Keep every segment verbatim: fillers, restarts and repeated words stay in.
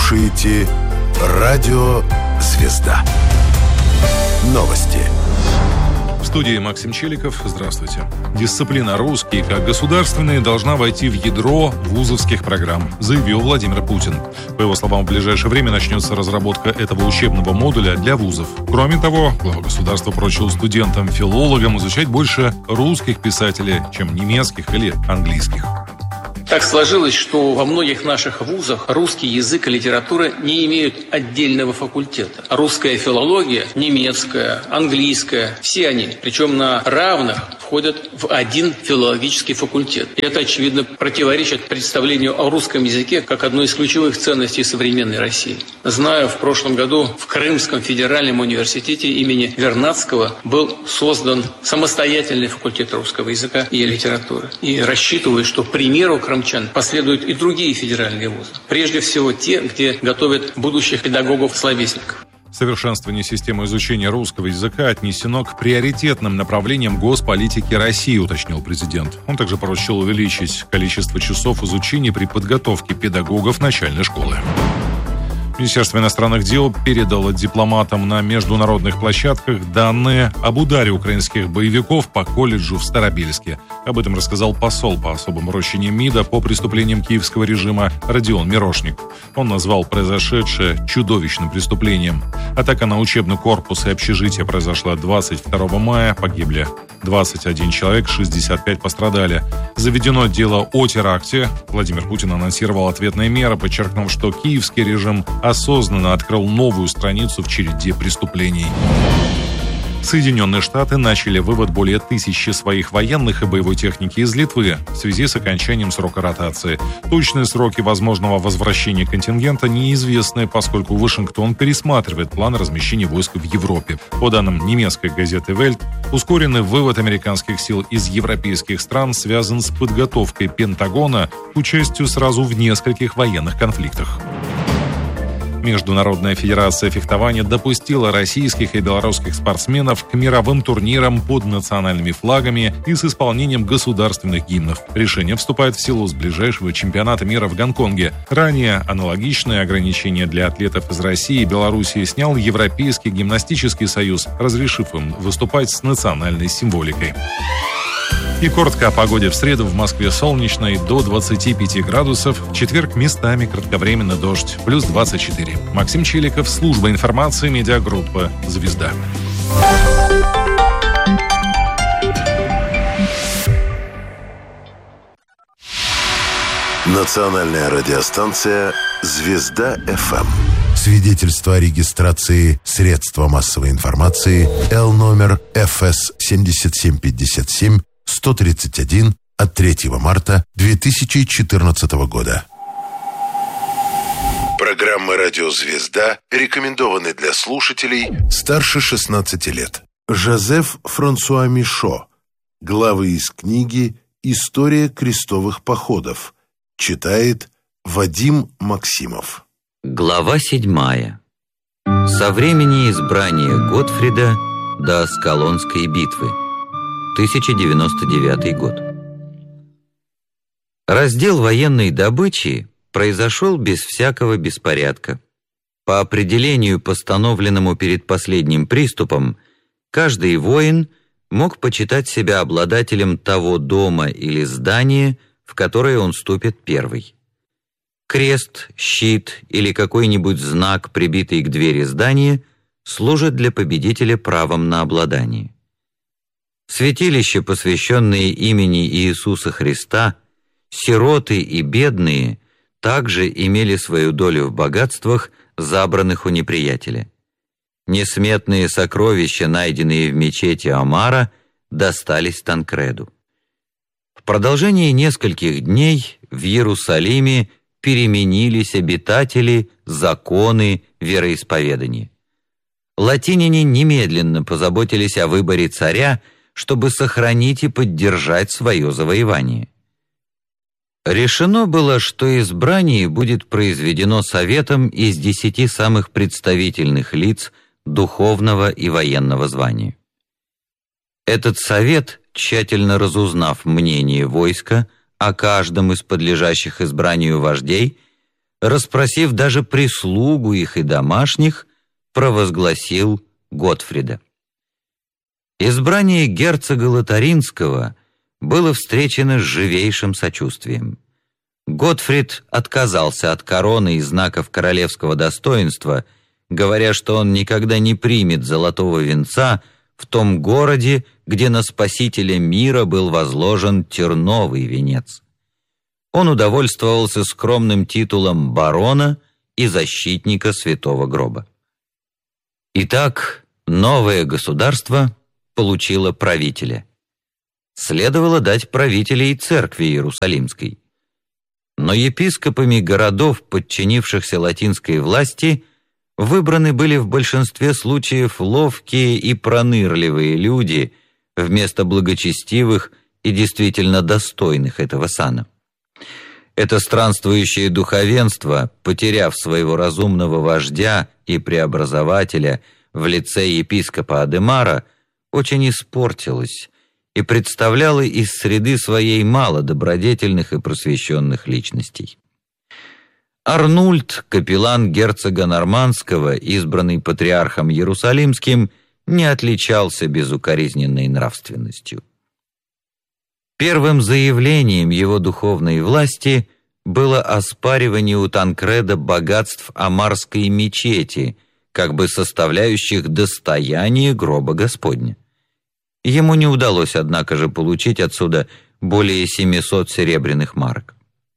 слушаете Радио «Звезда». Новости. В студии Максим Челиков. Здравствуйте. Дисциплина «Русский» как государственная должна войти в ядро вузовских программ, заявил Владимир Путин. По его словам, в ближайшее время начнется разработка этого учебного модуля для вузов. Кроме того, глава государства поручил студентам-филологам изучать больше русских писателей, чем немецких или английских. Так сложилось, что во многих наших вузах русский язык и литература не имеют отдельного факультета. Русская филология, немецкая, английская, все они, причем на равных, входят в один филологический факультет. И это, очевидно, противоречит представлению о русском языке как одной из ключевых ценностей современной России. Знаю, в прошлом году в Крымском федеральном университете имени Вернадского был создан самостоятельный факультет русского языка и литературы. И рассчитываю, что к примеру крымчан последуют и другие федеральные вузы. Прежде всего те, где готовят будущих педагогов-словесников. Совершенствование системы изучения русского языка отнесено к приоритетным направлениям госполитики России, уточнил президент. Он также поручил увеличить количество часов изучения при подготовке педагогов начальной школы. Министерство иностранных дел передало дипломатам на международных площадках данные об ударе украинских боевиков по колледжу в Старобельске. Об этом рассказал посол по особым поручениям МИДа по преступлениям киевского режима Родион Мирошник. Он назвал произошедшее чудовищным преступлением. Атака на учебный корпус и общежитие произошла двадцать второго мая. Погибли двадцать один человек, шестьдесят пять пострадали. Заведено дело о теракте. Владимир Путин анонсировал ответные меры, подчеркнув, что киевский режим осознанно открыл новую страницу в череде преступлений. Соединенные Штаты начали вывод более тысячи своих военных и боевой техники из Литвы в связи с окончанием срока ротации. Точные сроки возможного возвращения контингента неизвестны, поскольку Вашингтон пересматривает план размещения войск в Европе. По данным немецкой газеты «Вельт», ускоренный вывод американских сил из европейских стран связан с подготовкой Пентагона к участию сразу в нескольких военных конфликтах. Международная федерация фехтования допустила российских и белорусских спортсменов к мировым турнирам под национальными флагами и с исполнением государственных гимнов. Решение вступает в силу с ближайшего чемпионата мира в Гонконге. Ранее аналогичные ограничения для атлетов из России и Белоруссии снял Европейский гимнастический союз, разрешив им выступать с национальной символикой. И коротко о погоде. В среду в Москве солнечно и до двадцати пяти градусов. В четверг местами кратковременный дождь. Плюс двадцать четыре. Максим Челиков, служба информации, медиагруппа «Звезда». Национальная радиостанция «Звезда-ФМ». Свидетельство о регистрации средства массовой информации Л номер Ф С семь семь пять семь сто тридцать один от третьего марта две тысячи четырнадцатого года. Программа «Радио Звезда» рекомендованы для слушателей старше шестнадцати лет. Жозеф Франсуа Мишо. Главы из книги «История крестовых походов». Читает Вадим Максимов. Глава седьмая. Со времени избрания Готфрида до Аскалонской битвы. тысяча девяносто девятый год. Раздел военной добычи произошел без всякого беспорядка. По определению, постановленному перед последним приступом, каждый воин мог почитать себя обладателем того дома или здания, в которое он ступит первый. Крест, щит или какой-нибудь знак, прибитый к двери здания, служит для победителя правом на обладание. Святилища, посвященные имени Иисуса Христа, сироты и бедные также имели свою долю в богатствах, забранных у неприятеля. Несметные сокровища, найденные в мечети Омара, достались Танкреду. В продолжении нескольких дней в Иерусалиме переменились обитатели, законы, вероисповедания. Латиняне немедленно позаботились о выборе царя, чтобы сохранить и поддержать свое завоевание. Решено было, что избрание будет произведено советом из десяти самых представительных лиц духовного и военного звания. Этот совет, тщательно разузнав мнение войска о каждом из подлежащих избранию вождей, расспросив даже прислугу их и домашних, провозгласил Готфрида. Избрание герцога Лотаринского было встречено с живейшим сочувствием. Готфрид отказался от короны и знаков королевского достоинства, говоря, что он никогда не примет золотого венца в том городе, где на спасителя мира был возложен терновый венец. Он удовольствовался скромным титулом барона и защитника святого гроба. Итак, новое государство получило правителя. Следовало дать правителя и церкви Иерусалимской. Но епископами городов, подчинившихся латинской власти, выбраны были в большинстве случаев ловкие и пронырливые люди вместо благочестивых и действительно достойных этого сана. Это странствующее духовенство, потеряв своего разумного вождя и преобразователя в лице епископа Адемара, очень испортилось и представляло из среды своей мало добродетельных и просвещенных личностей. Арнульд, капеллан герцога Нормандского, избранный патриархом Иерусалимским, не отличался безукоризненной нравственностью. Первым заявлением его духовной власти было оспаривание у Танкреда богатств Амарской мечети, как бы составляющих достояние гроба Господня. Ему не удалось, однако же, получить отсюда более семисот серебряных марок.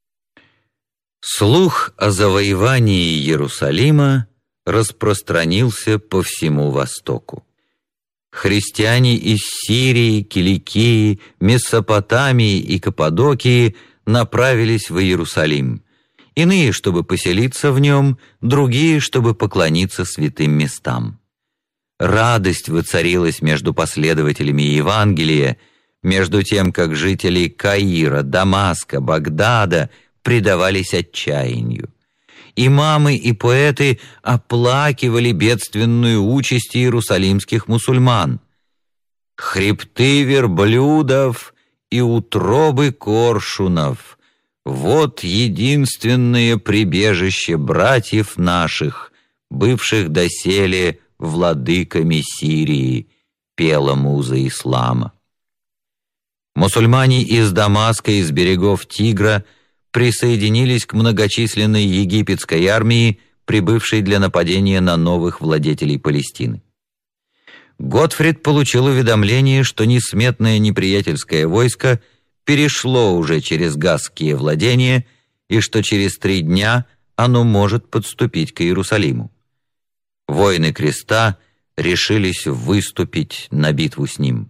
Слух о завоевании Иерусалима распространился по всему Востоку. Христиане из Сирии, Киликии, Месопотамии и Каппадокии направились в Иерусалим. Иные, чтобы поселиться в нем, другие, чтобы поклониться святым местам. Радость воцарилась между последователями Евангелия, между тем, как жители Каира, Дамаска, Багдада предавались отчаянию. Имамы и поэты оплакивали бедственную участь иерусалимских мусульман. «Хребты верблюдов и утробы коршунов — вот единственное прибежище братьев наших, бывших доселе владыками Сирии», — пела муза ислама. Мусульмане из Дамаска, из берегов Тигра, присоединились к многочисленной египетской армии, прибывшей для нападения на новых владетелей Палестины. Готфрид получил уведомление, что несметное неприятельское войско перешло уже через газские владения и что через три дня оно может подступить к Иерусалиму. Воины креста решились выступить на битву с ним.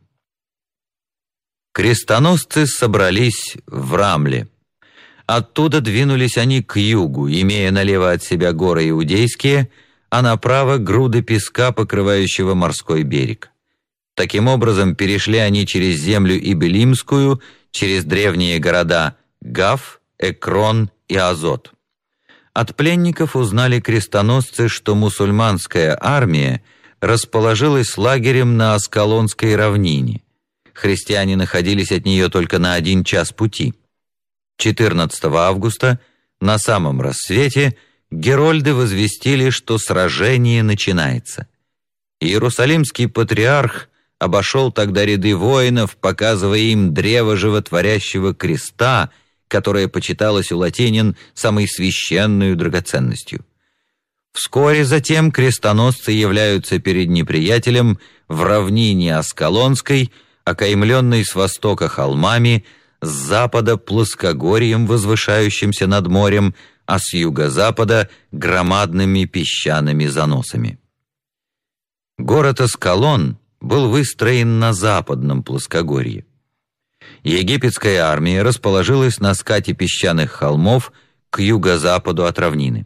Крестоносцы собрались в Рамле. Оттуда двинулись они к югу, имея налево от себя горы Иудейские, а направо груды песка, покрывающего морской берег. Таким образом, перешли они через землю Ибелимскую, через древние города Гав, Экрон и Азот. От пленников узнали крестоносцы, что мусульманская армия расположилась лагерем на Аскалонской равнине. Христиане находились от нее только на один час пути. четырнадцатого августа на самом рассвете герольды возвестили, что сражение начинается. Иерусалимский патриарх обошел тогда ряды воинов, показывая им древо животворящего креста, которое почиталось у латинин самой священной драгоценностью. Вскоре затем крестоносцы являются перед неприятелем в равнине Аскалонской, окаймленной с востока холмами, с запада плоскогорьем, возвышающимся над морем, а с юго-запада громадными песчаными заносами. Город Аскалон был выстроен на западном плоскогорье. Египетская армия расположилась на скате песчаных холмов к юго-западу от равнины.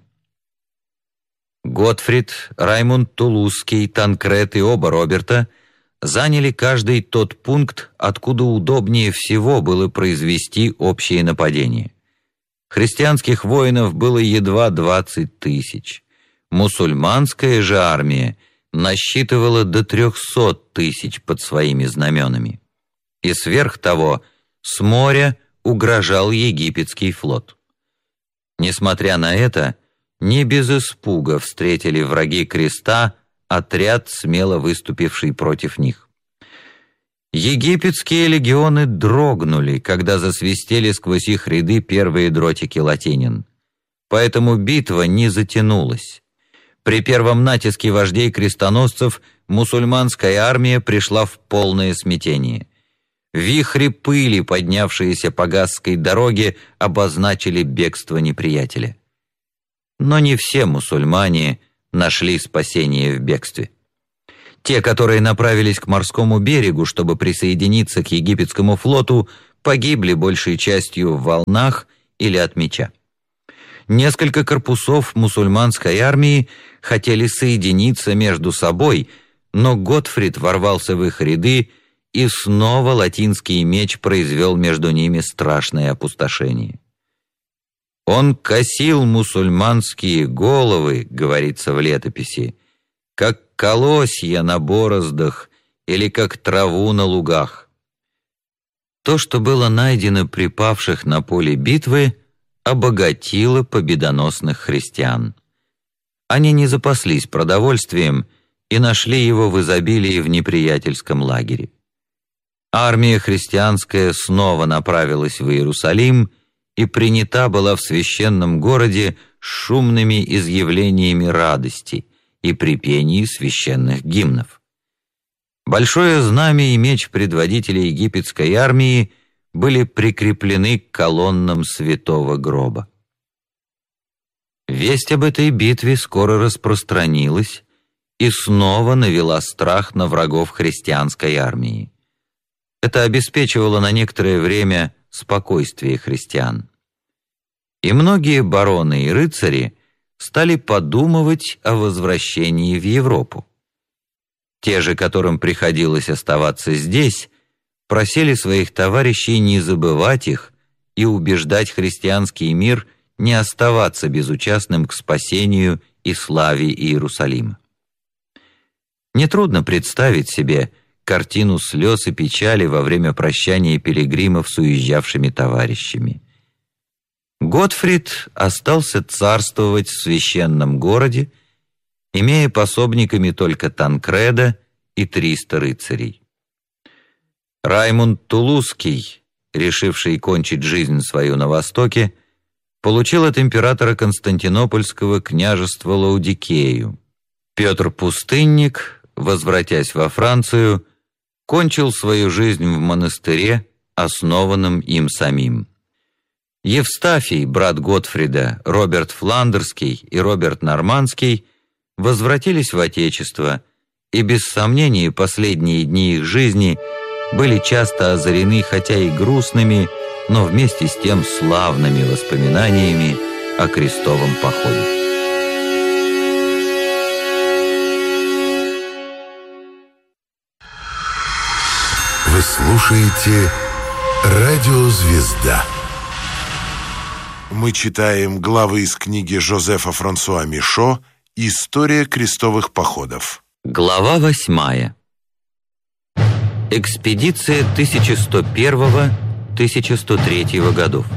Готфрид, Раймунд Тулузский, Танкред и оба Роберта заняли каждый тот пункт, откуда удобнее всего было произвести общее нападение. Христианских воинов было едва двадцать тысяч. Мусульманская же армия насчитывала до трехсот тысяч под своими знаменами. И сверх того, с моря угрожал египетский флот. Несмотря на это, не без испуга встретили враги креста отряд, смело выступивший против них. Египетские легионы дрогнули, когда засвистели сквозь их ряды первые дротики латинин. Поэтому битва не затянулась. При первом натиске вождей крестоносцев мусульманская армия пришла в полное смятение. Вихри пыли, поднявшиеся по Газской дороге, обозначили бегство неприятеля. Но не все мусульмане нашли спасение в бегстве. Те, которые направились к морскому берегу, чтобы присоединиться к египетскому флоту, погибли большей частью в волнах или от меча. Несколько корпусов мусульманской армии хотели соединиться между собой, но Готфрид ворвался в их ряды, и снова латинский меч произвел между ними страшное опустошение. «Он косил мусульманские головы», — говорится в летописи, «как колосья на бороздах или как траву на лугах». То, что было найдено при павших на поле битвы, обогатило победоносных христиан. Они не запаслись продовольствием и нашли его в изобилии в неприятельском лагере. Армия христианская снова направилась в Иерусалим и принята была в священном городе шумными изъявлениями радости и при пении священных гимнов. Большое знамя и меч предводителя египетской армии были прикреплены к колоннам святого гроба. Весть об этой битве скоро распространилась и снова навела страх на врагов христианской армии. Это обеспечивало на некоторое время спокойствие христиан. И многие бароны и рыцари стали подумывать о возвращении в Европу. Те же, которым приходилось оставаться здесь, просили своих товарищей не забывать их и убеждать христианский мир не оставаться безучастным к спасению и славе Иерусалима. Нетрудно представить себе картину слез и печали во время прощания пилигримов с уезжавшими товарищами. Готфрид остался царствовать в священном городе, имея пособниками только Танкреда и триста рыцарей. Раймунд Тулузский, решивший кончить жизнь свою на Востоке, получил от императора Константинопольского княжества Лаудикею. Петр Пустынник, возвратясь во Францию, кончил свою жизнь в монастыре, основанном им самим. Евстафий, брат Готфрида, Роберт Фландерский и Роберт Нормандский возвратились в Отечество, и без сомнения последние дни их жизни были часто озарены, хотя и грустными, но вместе с тем славными воспоминаниями о крестовом походе. Вы слушаете «Радио Звезда». Мы читаем главы из книги Жозефа Франсуа Мишо «История крестовых походов». Глава восьмая. Экспедиция тысяча сто первого — тысяча сто третьего годов.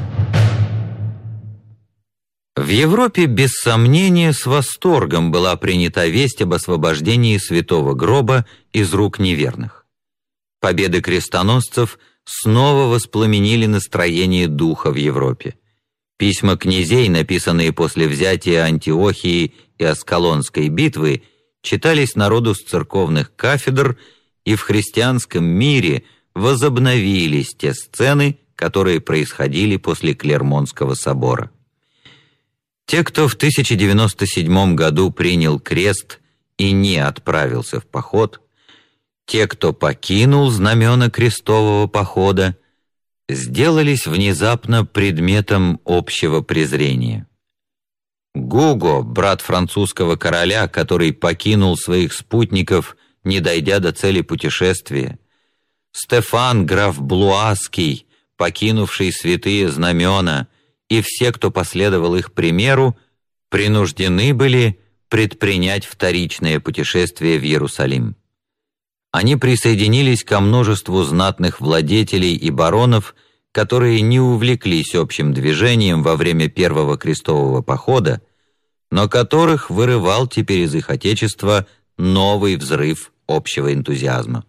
В Европе, без сомнения, с восторгом была принята весть об освобождении святого гроба из рук неверных. Победы крестоносцев снова воспламенили настроение духа в Европе. Письма князей, написанные после взятия Антиохии и Аскалонской битвы, читались народу с церковных кафедр, и в христианском мире возобновились те сцены, которые происходили после Клермонского собора. Те, кто в тысяча девяносто седьмом году принял крест и не отправился в поход, те, кто покинул знамена крестового похода, сделались внезапно предметом общего презрения. Гуго, брат французского короля, который покинул своих спутников, не дойдя до цели путешествия, Стефан, граф Блуаский, покинувший святые знамена, и все, кто последовал их примеру, принуждены были предпринять вторичное путешествие в Иерусалим. Они присоединились ко множеству знатных владетелей и баронов, которые не увлеклись общим движением во время первого крестового похода, но которых вырывал теперь из их отечества новый взрыв общего энтузиазма.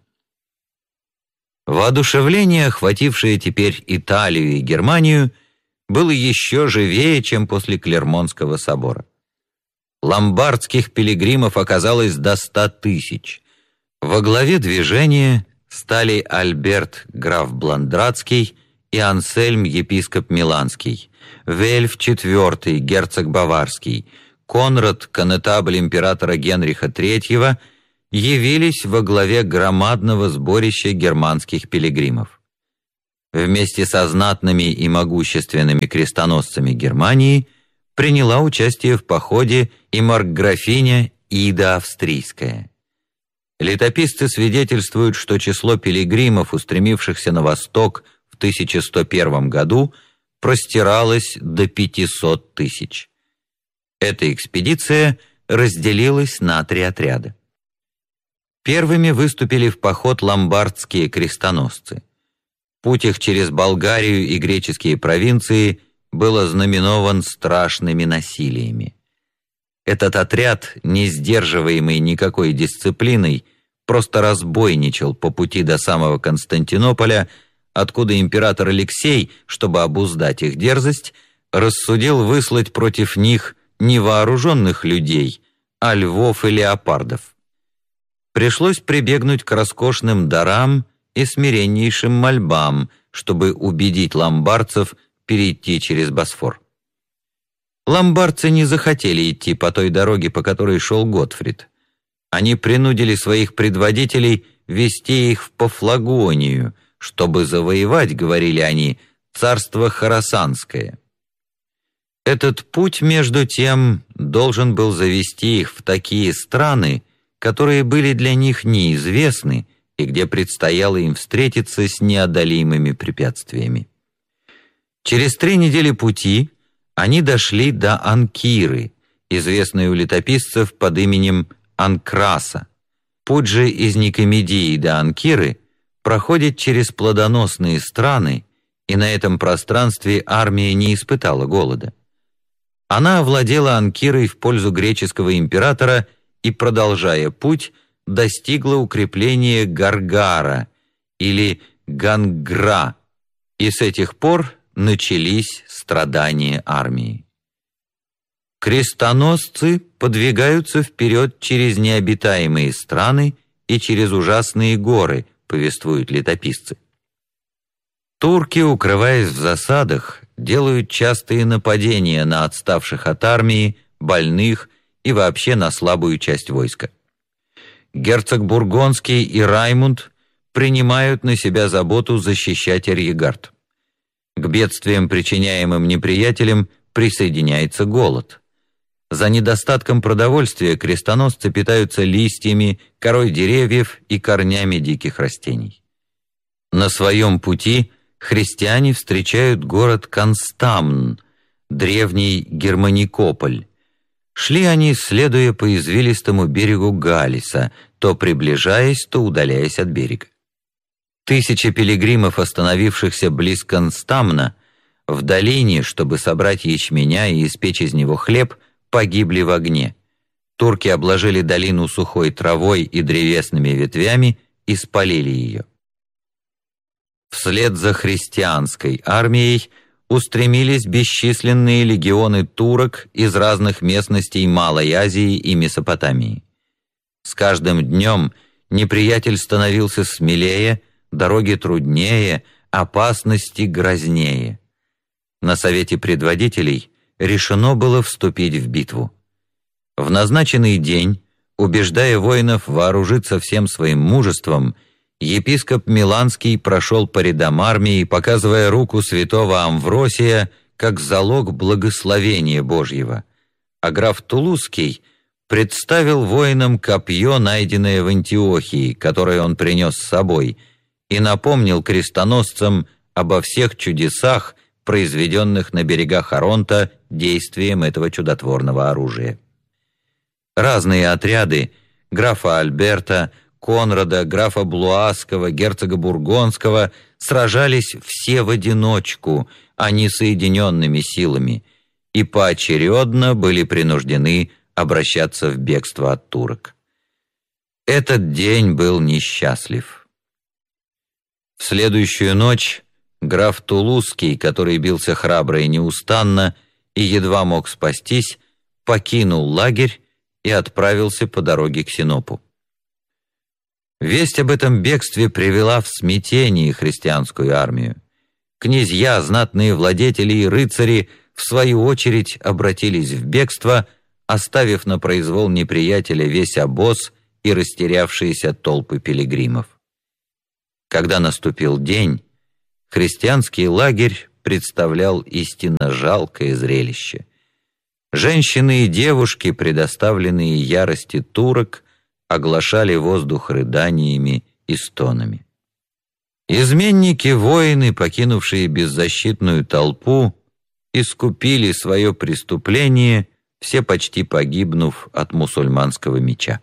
Воодушевление, охватившее теперь Италию и Германию, было еще живее, чем после Клермонского собора. Ломбардских пилигримов оказалось до ста тысяч. Во главе движения стали Альберт граф Бландратский и Ансельм епископ Миланский, Вельф четвёртый герцог Баварский, Конрад коннетабль императора Генриха третьего явились во главе громадного сборища германских пилигримов. Вместе со знатными и могущественными крестоносцами Германии приняла участие в походе и маркграфиня Ида Австрийская. Летописцы свидетельствуют, что число пилигримов, устремившихся на восток в тысяча сто первом году, простиралось до пятисот тысяч. Эта экспедиция разделилась на три отряда. Первыми выступили в поход ломбардские крестоносцы. Путь их через Болгарию и греческие провинции был ознаменован страшными насилиями. Этот отряд, не сдерживаемый никакой дисциплиной, просто разбойничал по пути до самого Константинополя, откуда император Алексей, чтобы обуздать их дерзость, рассудил выслать против них не вооруженных людей, а львов и леопардов. Пришлось прибегнуть к роскошным дарам и смиреннейшим мольбам, чтобы убедить ломбардцев перейти через Босфор. Ломбардцы не захотели идти по той дороге, по которой шел Готфрид. Они принудили своих предводителей вести их в Пафлагонию, чтобы завоевать, говорили они, царство Хорасанское. Этот путь, между тем, должен был завести их в такие страны, которые были для них неизвестны и где предстояло им встретиться с неодолимыми препятствиями. Через три недели пути они дошли до Анкиры, известной у летописцев под именем Анкраса. Путь же из Никомедии до Анкиры проходит через плодоносные страны, и на этом пространстве армия не испытала голода. Она овладела Анкирой в пользу греческого императора и, продолжая путь, достигла укрепления Гаргара или Гангра, и с этих пор начались страдания армии. Крестоносцы подвигаются вперед через необитаемые страны и через ужасные горы, повествуют летописцы. Турки, укрываясь в засадах, делают частые нападения на отставших от армии, больных и вообще на слабую часть войска. Герцог Бургундский и Раймунд принимают на себя заботу защищать арьегард. К бедствиям, причиняемым неприятелем, присоединяется голод. За недостатком продовольствия крестоносцы питаются листьями, корой деревьев и корнями диких растений. На своем пути христиане встречают город Констамн, древний Германикополь. Шли они, следуя по извилистому берегу Галиса, то приближаясь, то удаляясь от берега. Тысячи пилигримов, остановившихся близ Констамна, в долине, чтобы собрать ячменя и испечь из него хлеб, погибли в огне. Турки обложили долину сухой травой и древесными ветвями и спалили ее. Вслед за христианской армией устремились бесчисленные легионы турок из разных местностей Малой Азии и Месопотамии. С каждым днем неприятель становился смелее, дороги труднее, опасности грознее. На совете предводителей решено было вступить в битву. В назначенный день, убеждая воинов вооружиться всем своим мужеством, епископ Миланский прошел по рядам армии, показывая руку святого Амвросия как залог благословения Божьего, а граф Тулузский представил воинам копье, найденное в Антиохии, которое он принес с собой, и напомнил крестоносцам обо всех чудесах, произведенных на берегах Оронта действием этого чудотворного оружия. Разные отряды графа Альберта, Конрада, графа Блуаского, герцога Бургондского сражались все в одиночку, а не соединенными силами, и поочередно были принуждены обращаться в бегство от турок. Этот день был несчастлив. В следующую ночь граф Тулузский, который бился храбро и неустанно и едва мог спастись, покинул лагерь и отправился по дороге к Синопу. Весть об этом бегстве привела в смятение христианскую армию. Князья, знатные владетели и рыцари в свою очередь обратились в бегство, оставив на произвол неприятеля весь обоз и растерявшиеся толпы пилигримов. Когда наступил день, христианский лагерь представлял истинно жалкое зрелище. Женщины и девушки, предоставленные ярости турок, оглашали воздух рыданиями и стонами. Изменники-воины, покинувшие беззащитную толпу, искупили свое преступление, все почти погибнув от мусульманского меча.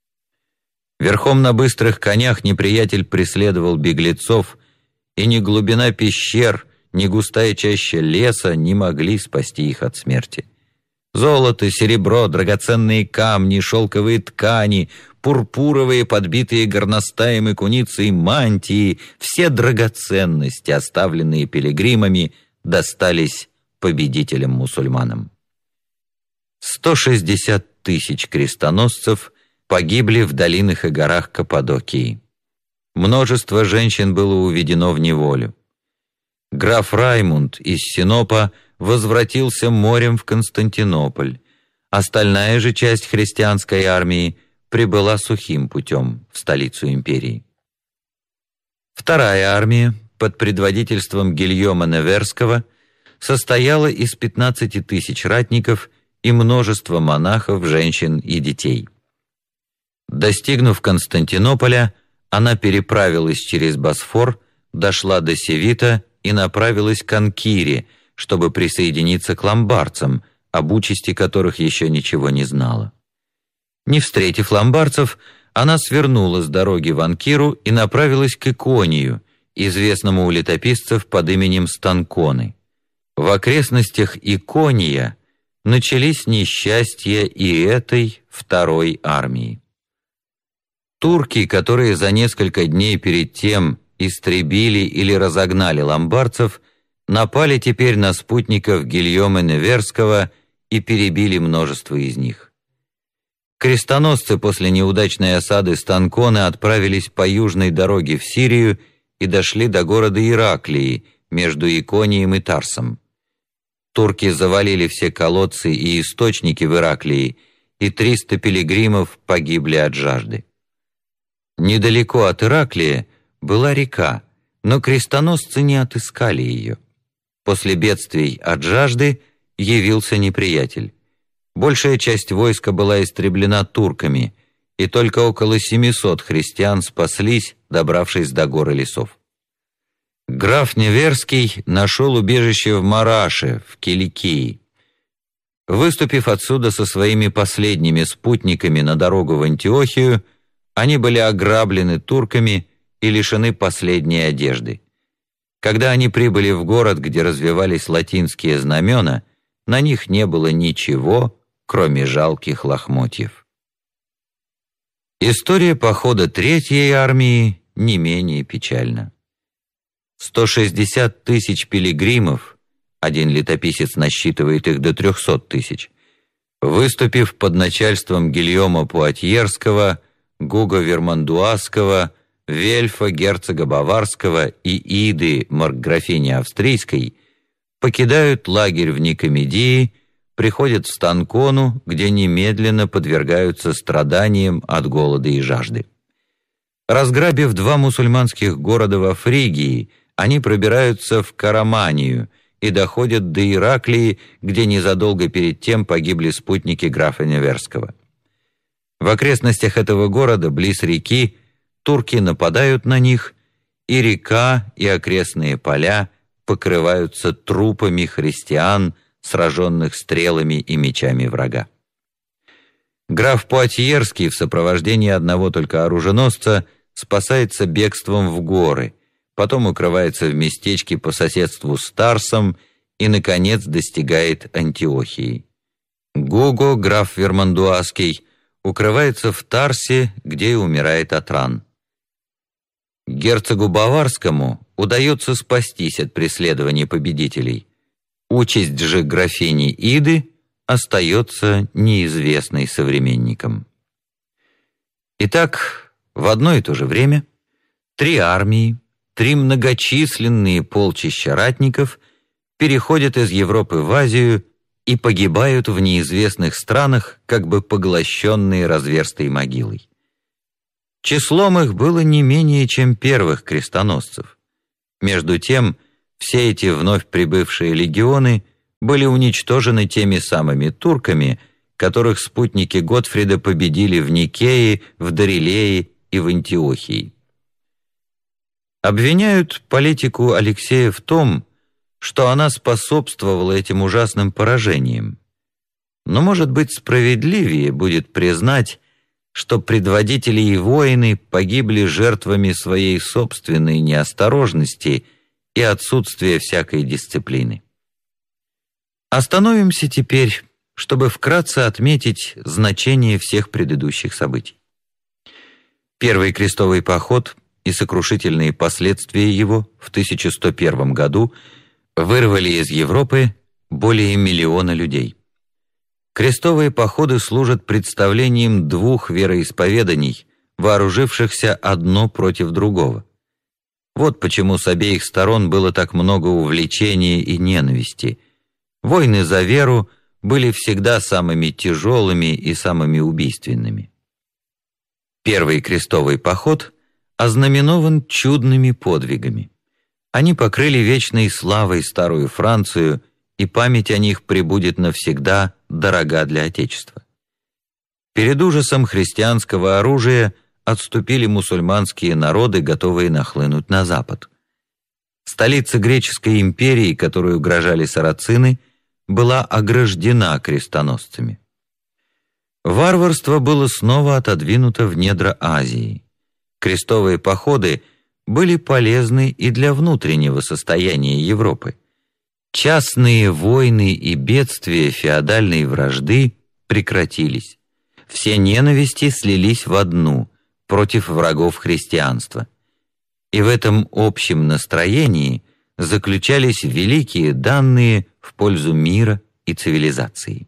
Верхом на быстрых конях неприятель преследовал беглецов, и ни глубина пещер, ни густая чаща леса не могли спасти их от смерти. Золото, серебро, драгоценные камни, шелковые ткани, пурпуровые, подбитые горностаем и куницей мантии, все драгоценности, оставленные пилигримами, достались победителям-мусульманам. сто шестьдесят тысяч крестоносцев погибли в долинах и горах Каппадокии. Множество женщин было уведено в неволю. Граф Раймунд из Синопа возвратился морем в Константинополь. Остальная же часть христианской армии прибыла сухим путем в столицу империи. Вторая армия под предводительством Гильома Неверского состояла из пятнадцати тысяч ратников и множества монахов, женщин и детей. Достигнув Константинополя, она переправилась через Босфор, дошла до Севита и направилась к Анкире, чтобы присоединиться к ломбардцам, об участи которых еще ничего не знала. Не встретив ломбардцев, она свернула с дороги в Анкиру и направилась к Иконию, известному у летописцев под именем Станконы. В окрестностях Икония начались несчастья и этой второй армии. Турки, которые за несколько дней перед тем истребили или разогнали ломбардцев, напали теперь на спутников Гильома Неверского и перебили множество из них. Крестоносцы после неудачной осады Станконы отправились по южной дороге в Сирию и дошли до города Ираклии между Иконием и Тарсом. Турки завалили все колодцы и источники в Ираклии, и триста пилигримов погибли от жажды. Недалеко от Ираклия была река, но крестоносцы не отыскали ее. После бедствий от жажды явился неприятель. Большая часть войска была истреблена турками, и только около семисот христиан спаслись, добравшись до гор и лесов. Граф Неверский нашел убежище в Мараше, в Киликии. Выступив отсюда со своими последними спутниками на дорогу в Антиохию, они были ограблены турками и лишены последней одежды. Когда они прибыли в город, где развивались латинские знамена, на них не было ничего, кроме жалких лохмотьев. История похода Третьей армии не менее печальна. сто шестьдесят тысяч пилигримов, один летописец насчитывает их до трехсот тысяч, выступив под начальством Гильома Пуатьерского, Гуго Вермандуазского, Вельфа, герцога Баварского и Иды, маркграфини Австрийской, покидают лагерь в Никомедии, приходят в Станкону, где немедленно подвергаются страданиям от голода и жажды. Разграбив два мусульманских города во Фригии, они пробираются в Караманию и доходят до Ираклии, где незадолго перед тем погибли спутники графа Неверского. В окрестностях этого города, близ реки, турки нападают на них, и река, и окрестные поля покрываются трупами христиан, сраженных стрелами и мечами врага. Граф Пуатьерский в сопровождении одного только оруженосца спасается бегством в горы, потом укрывается в местечке по соседству с Тарсом и, наконец, достигает Антиохии. Гуго, граф Вермандуазский, укрывается в Тарсе, где и умирает от ран. Герцогу Баварскому удается спастись от преследования победителей. Участь же графини Иды остается неизвестной современникам. Итак, в одно и то же время три армии, три многочисленные полчища ратников переходят из Европы в Азию и погибают в неизвестных странах, как бы поглощенные разверстой могилой. Числом их было не менее, чем первых крестоносцев. Между тем, все эти вновь прибывшие легионы были уничтожены теми самыми турками, которых спутники Готфрида победили в Никее, в Дорилее и в Антиохии. Обвиняют политику Алексея в том, что она способствовала этим ужасным поражениям. Но, может быть, справедливее будет признать, что предводители и воины погибли жертвами своей собственной неосторожности и отсутствия всякой дисциплины. Остановимся теперь, чтобы вкратце отметить значение всех предыдущих событий. Первый крестовый поход и сокрушительные последствия его в тысяча сто первом году вырвали из Европы более миллиона людей. Крестовые походы служат представлением двух вероисповеданий, вооружившихся одно против другого. Вот почему с обеих сторон было так много увлечения и ненависти. Войны за веру были всегда самыми тяжелыми и самыми убийственными. Первый крестовый поход ознаменован чудными подвигами. Они покрыли вечной славой старую Францию, и память о них пребудет навсегда дорога для Отечества. Перед ужасом христианского оружия отступили мусульманские народы, готовые нахлынуть на запад. Столица греческой империи, которой угрожали сарацины, была ограждена крестоносцами. Варварство было снова отодвинуто в недра Азии. Крестовые походы были полезны и для внутреннего состояния Европы. Частные войны и бедствия феодальной вражды прекратились. Все ненависти слились в одну против врагов христианства. И в этом общем настроении заключались великие данные в пользу мира и цивилизации.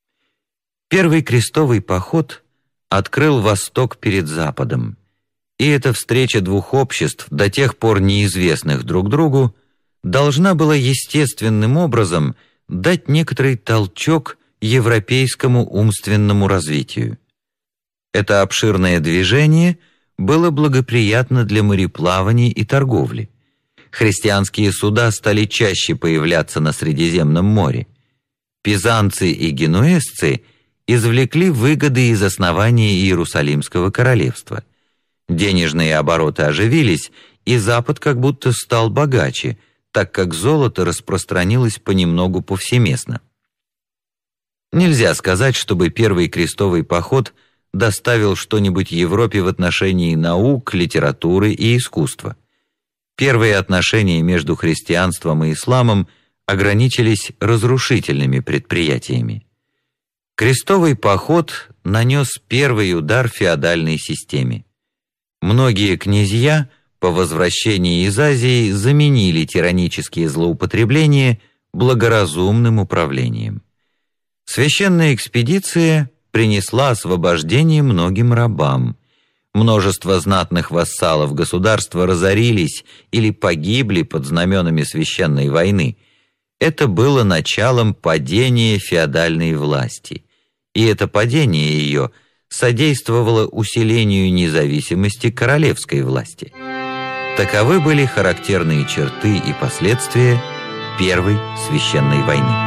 Первый крестовый поход открыл Восток перед Западом, и эта встреча двух обществ, до тех пор неизвестных друг другу, должна была естественным образом дать некоторый толчок европейскому умственному развитию. Это обширное движение было благоприятно для мореплавания и торговли. Христианские суда стали чаще появляться на Средиземном море. Пизанцы и генуэзцы извлекли выгоды из основания Иерусалимского королевства. Денежные обороты оживились, и Запад как будто стал богаче, так как золото распространилось понемногу повсеместно. Нельзя сказать, чтобы первый крестовый поход доставил что-нибудь Европе в отношении наук, литературы и искусства. Первые отношения между христианством и исламом ограничились разрушительными предприятиями. Крестовый поход нанес первый удар феодальной системе. Многие князья по возвращении из Азии заменили тиранические злоупотребления благоразумным управлением. Священная экспедиция принесла освобождение многим рабам. Множество знатных вассалов государства разорились или погибли под знаменами священной войны. Это было началом падения феодальной власти. И это падение ее содействовало усилению независимости королевской власти. Таковы были характерные черты и последствия Первой священной войны.